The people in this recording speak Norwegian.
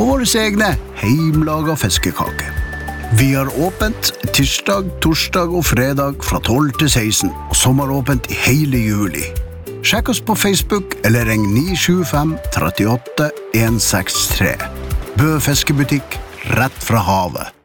og våre egne heimlaga fiskekaker. Vi har åpent tirsdag, torsdag og fredag fra 12 til 16, og sommeråpent i hele juli. Sjekk oss på Facebook eller ring 975 38 163. Bø fiskebutikk, rett fra havet.